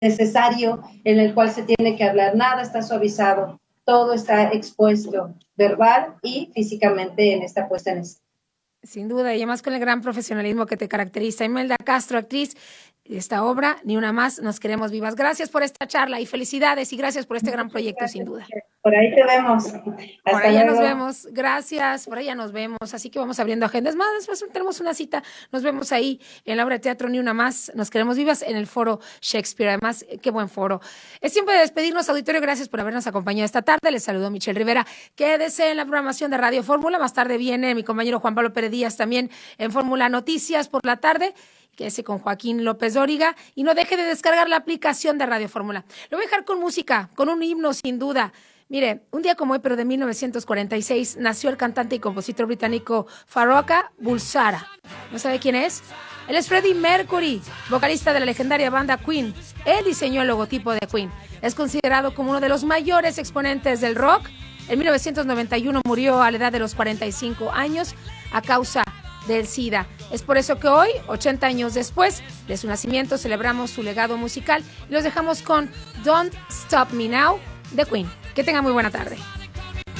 necesario en el cual se tiene que hablar, nada está suavizado, todo está expuesto verbal y físicamente en esta puesta en escena. Sin duda, y además con el gran profesionalismo que te caracteriza. Imelda Castro, actriz de esta obra, Ni una más, nos queremos vivas. Gracias por esta charla y felicidades y gracias por este gran proyecto, sin duda. Por ahí te vemos. Por allá nos vemos, gracias, por allá nos vemos, así que vamos abriendo agendas más, después tenemos una cita, nos vemos ahí en la obra de teatro Ni una más, nos queremos vivas en el foro Shakespeare, además, qué buen foro. Es tiempo de despedirnos, auditorio, gracias por habernos acompañado esta tarde, les saludo Michelle Rivera, quédese en la programación de Radio Fórmula, más tarde viene mi compañero Juan Pablo Pérez Díaz también en Fórmula Noticias por la tarde, quédese con Joaquín López Dóriga y no deje de descargar la aplicación de Radio Fórmula. Lo voy a dejar con música, con un himno sin duda. Mire, un día como hoy, pero de 1946, nació el cantante y compositor británico Farrokh Bulsara. ¿No sabe quién es? Él es Freddie Mercury, vocalista de la legendaria banda Queen. Él diseñó el logotipo de Queen. Es considerado como uno de los mayores exponentes del rock. En 1991 murió a la edad de los 45 años a causa del SIDA. Es por eso que hoy, 80 años después de su nacimiento, celebramos su legado musical y los dejamos con Don't Stop Me Now de Queen. Que tenga muy buena tarde.